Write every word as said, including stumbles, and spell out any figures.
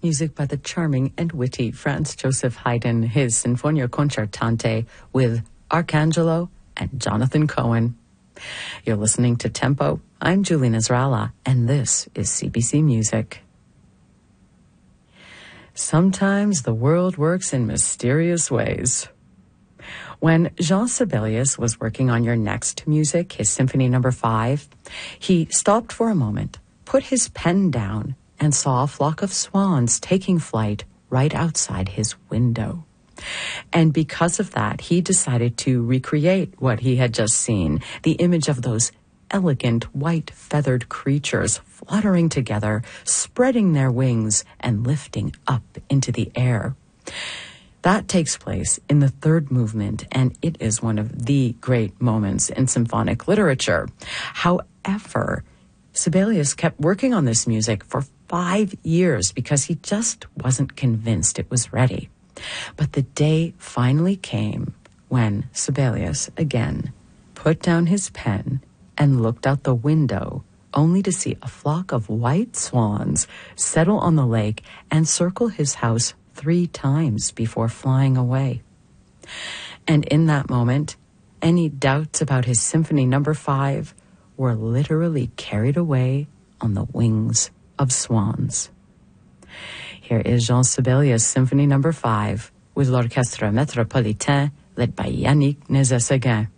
music by the charming and witty Franz Joseph Haydn, his Sinfonia Concertante with Arcangelo and Jonathan Cohen. You're listening to Tempo. I'm Julie Nasrallah, and this is C B C Music. Sometimes the world works in mysterious ways. When Jean Sibelius was working on your next music, his Symphony Number Five, he stopped for a moment, put his pen down, and saw a flock of swans taking flight right outside his window. And because of that, he decided to recreate what he had just seen, the image of those elegant white feathered creatures fluttering together, spreading their wings and lifting up into the air. That takes place in the third movement, and it is one of the great moments in symphonic literature. However, Sibelius kept working on this music for five years because he just wasn't convinced it was ready. But the day finally came when Sibelius, again, put down his pen and looked out the window, only to see a flock of white swans settle on the lake and circle his house three times before flying away. And in that moment, any doubts about his Symphony Number Five were literally carried away on the wings of swans. Here is Jean Sibelius' Symphony Number Five with l'Orchestre Métropolitain led by Yannick Nézet-Séguin.